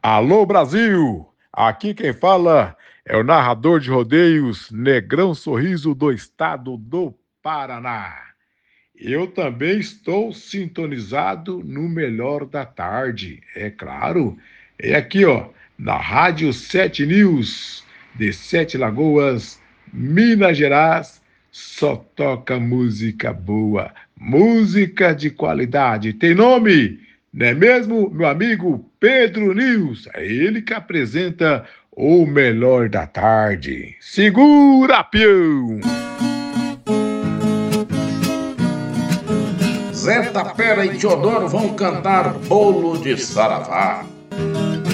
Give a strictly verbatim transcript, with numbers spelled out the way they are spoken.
Alô Brasil! Aqui quem fala é o narrador de rodeios Negrão Sorriso do estado do Paraná. Eu também estou sintonizado no melhor da tarde, é claro. É aqui, ó, na Rádio Sete News, de Sete Lagoas, Minas Gerais. Só toca música boa, música de qualidade. Tem nome, não é mesmo, meu amigo Pedro News? É ele que apresenta o melhor da tarde. Segura, peão! Zé Tapera e Teodoro vão cantar Bolo de Saravá.